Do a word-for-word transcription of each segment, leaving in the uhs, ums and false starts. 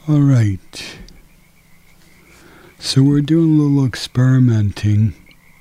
All right. So we're doing a little experimenting,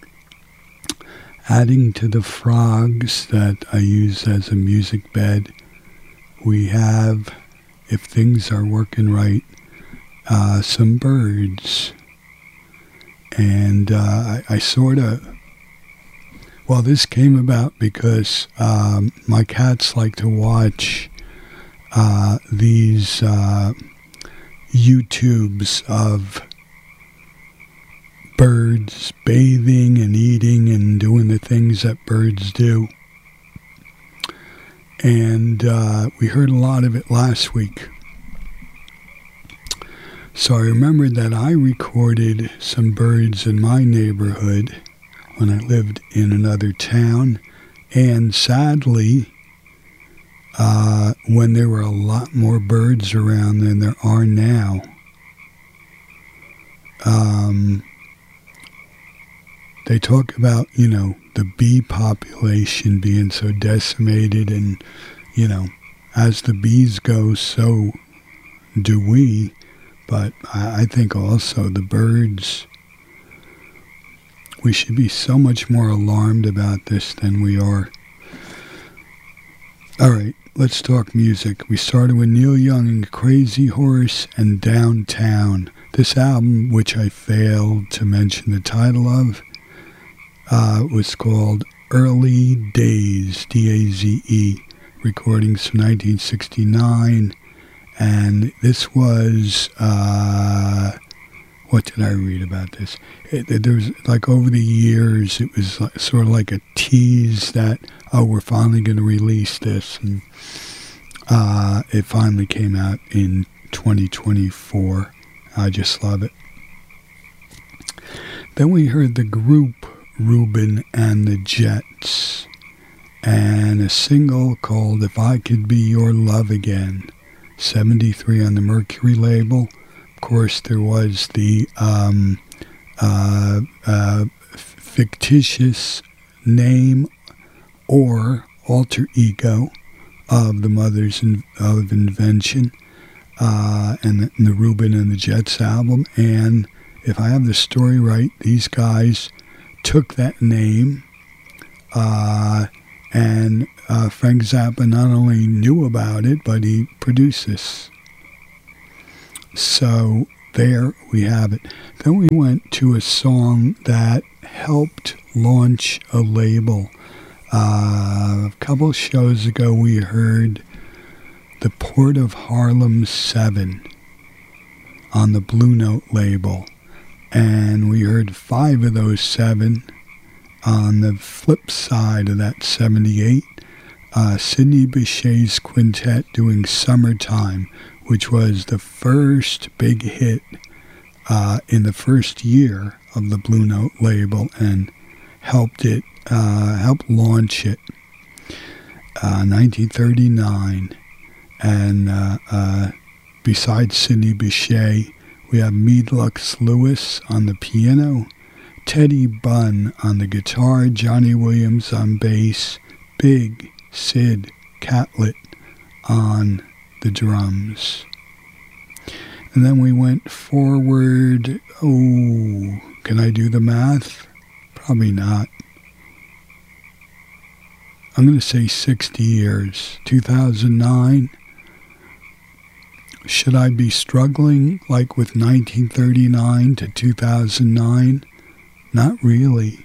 adding to the frogs that I use as a music bed. We have, if things are working right, uh, some birds. And uh, I, I sort of, well, this came about because um, my cats like to watch uh, these uh, YouTubes of birds bathing and eating and doing the things that birds do. And uh, we heard a lot of it last week. So I remembered that I recorded some birds in my neighborhood when I lived in another town. And sadly, uh, when there were a lot more birds around than there are now, um, they talk about, you know, the bee population being so decimated, and, you know, as the bees go, so do we. But I, I think also the birds, we should be so much more alarmed about this than we are. All right, let's talk music. We started with Neil Young and Crazy Horse and Downtown. This album, which I failed to mention the title of, Uh, was called Early Daze, D A Z E, recordings from nineteen sixty-nine, and this was, uh, what did I read about this? It, it, there was, like, over the years, it was like, sort of like a tease that, oh, we're finally going to release this, and uh, it finally came out in twenty twenty-four. I just love it. Then we heard the group Reuben and the Jets, and a single called If I Could Be Your Love Again, seventy-three on the Mercury label. Of course, there was the um, uh, uh, fictitious name or alter ego of the Mothers of Invention, uh, and, the, and the Reuben and the Jets album. And if I have the story right, these guys took that name, uh, and uh, Frank Zappa not only knew about it, but he produced this. So there we have it. Then we went to a song that helped launch a label. Uh, a couple shows ago we heard the Port of Harlem seven on the Blue Note label. And we heard five of those seven on the flip side of that seventy-eight. Uh, Sidney Bechet's quintet doing Summertime, which was the first big hit uh, in the first year of the Blue Note label, and helped it, uh, helped launch it. Uh, nineteen thirty-nine, and uh, uh, besides Sidney Bechet, we have Meadlux Lewis on the piano, Teddy Bunn on the guitar, Johnny Williams on bass, Big Sid Catlett on the drums. And then we went forward, oh, can I do the math? Probably not. I'm going to say sixty years, two thousand nine. Should I be struggling like with nineteen thirty-nine to two thousand nine? Not really.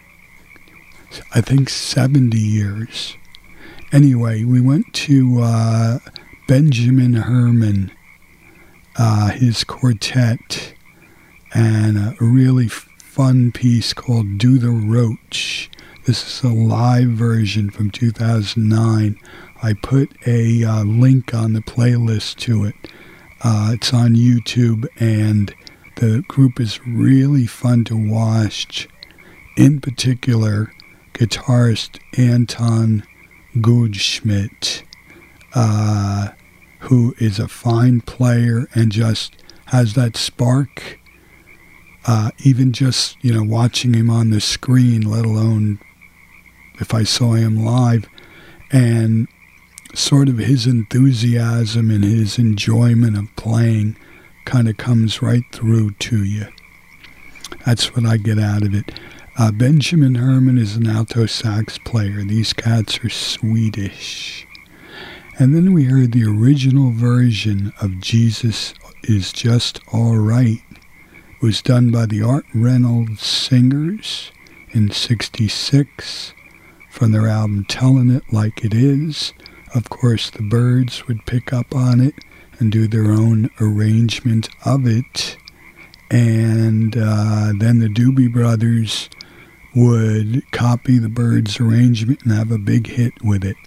I think seventy years. Anyway, we went to uh, Benjamin Herman, uh, his quartet, and a really fun piece called Do the Roach. This is a live version from two thousand nine. I put a uh, link on the playlist to it. Uh, it's on YouTube, and the group is really fun to watch. In particular, guitarist Anton Goldschmidt, uh, who is a fine player and just has that spark. Uh, even just, you know, watching him on the screen, let alone if I saw him live. And sort of his enthusiasm and his enjoyment of playing kind of comes right through to you. That's what I get out of it. Uh, Benjamin Herman is an alto sax player. These cats are Swedish. And then we heard the original version of Jesus Is Just All Right. It was done by the Art Reynolds Singers in sixty-six from their album Tellin' It Like It Is. Of course, the Byrds would pick up on it and do their own arrangement of it. And uh, then the Doobie Brothers would copy the Byrds' arrangement and have a big hit with it.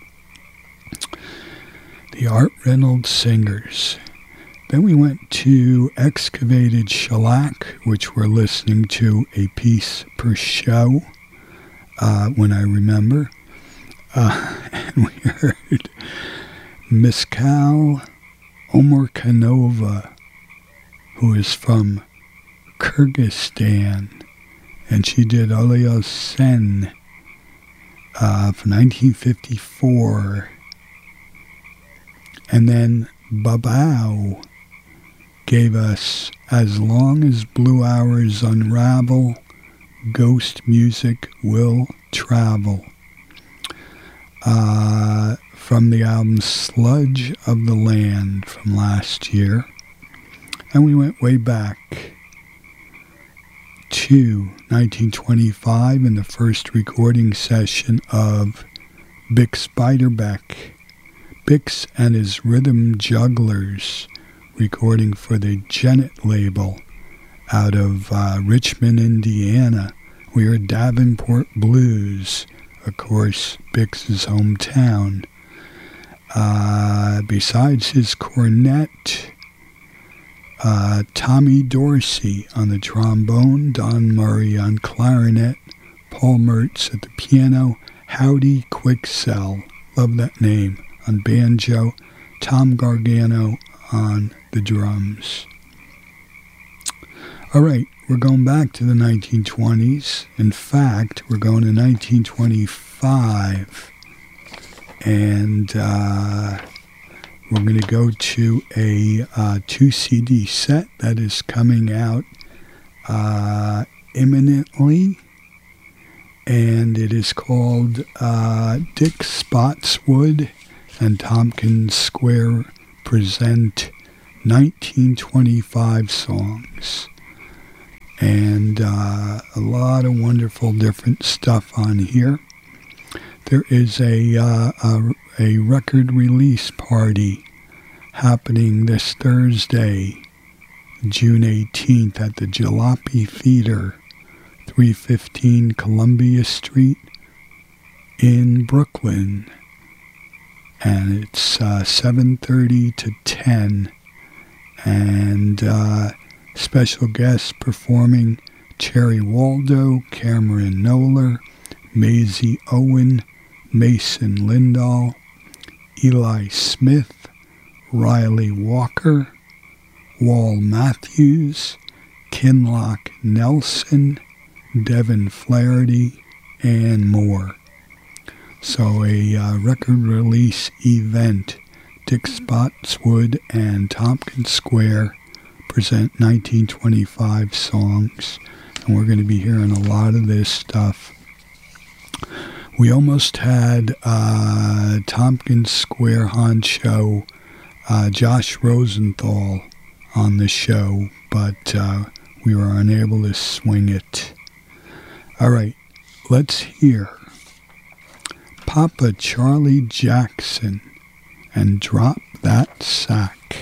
The Art Reynolds Singers. Then we went to Excavated Shellac, which we're listening to a piece per show, uh, when I remember. Uh, and we heard Miskal Omurkanova, who is from Kyrgyzstan, and she did Oleo Sen uh, from nineteen fifty-four. And then Babao gave us As Long as Blue Hours Unravel, Ghost Music Will Travel, uh, from the album Sludge of the Land from last year. And we went way back to nineteen twenty-five in the first recording session of Bix Beiderbecke, Bix and his Rhythm Jugglers, recording for the Genet label out of uh, Richmond, Indiana. We heard Davenport Blues, of course, Bix's hometown. Uh, besides his cornet, uh, Tommy Dorsey on the trombone, Don Murray on clarinet, Paul Mertz at the piano, Howdy Quicksell, love that name, on banjo, Tom Gargano on the drums. All right, we're going back to the nineteen twenties. In fact, we're going to nineteen twenty-five. And uh, we're going to go to a uh, two C D set that is coming out uh, imminently. And it is called uh, Dick Spotswood and Tompkins Square present nineteen twenty-five songs. And uh, a lot of wonderful different stuff on here. There is a, uh, a, a record release party happening this Thursday, June eighteenth, at the Jalopy Theater, three fifteen Columbia Street in Brooklyn. And it's uh, seven thirty to ten. And uh, special guests performing Cherry Waldo, Cameron Noller, Maisie Owen, Mason Lindahl, Eli Smith, Riley Walker, Wall Matthews, Kinlock Nelson, Devin Flaherty, and more. So a uh, record release event. Dick Spotswood and Tompkins Square present nineteen twenty-five songs, and we're going to be hearing a lot of this stuff. We almost had uh, Tompkins Square honcho uh, Josh Rosenthal on the show, but uh, we were unable to swing it. All right, let's hear Papa Charlie Jackson and Drop That Sack.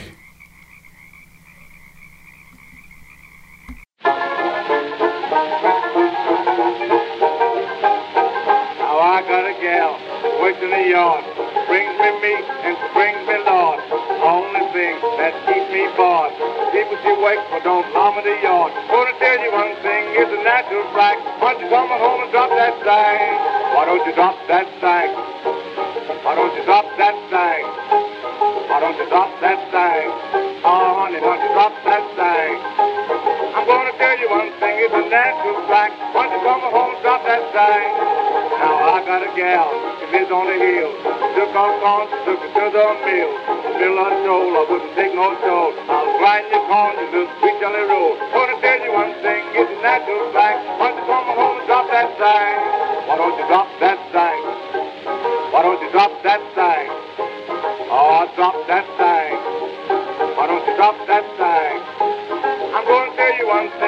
Works in the yard, brings me meat and brings me lard. Only thing that keeps me bored. People she works for don't harm the yard. Gonna tell you one thing, it's a natural fact. Why don't you come home and drop that sack? Why don't you drop that sack? Why don't you drop that sack? Why don't you drop that sack? Oh, honey, don't you drop that sack? I'm gonna tell you one thing, it's a natural fact. Why don't you come home and drop that sack? Now I got a gal, she lives on the hill. Took off corn, took it to the mill. Still untold, I wouldn't take no toll. I'll grind your corn, you little sweet jelly roll. Gonna tell you one thing, it's a natural